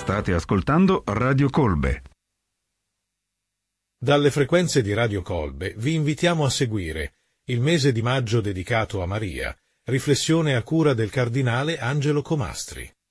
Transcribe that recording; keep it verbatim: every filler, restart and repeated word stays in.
State ascoltando Radio Colbe. Dalle frequenze di Radio Colbe vi invitiamo a seguire il mese di maggio dedicato a Maria, riflessione a cura del cardinale Angelo Comastri.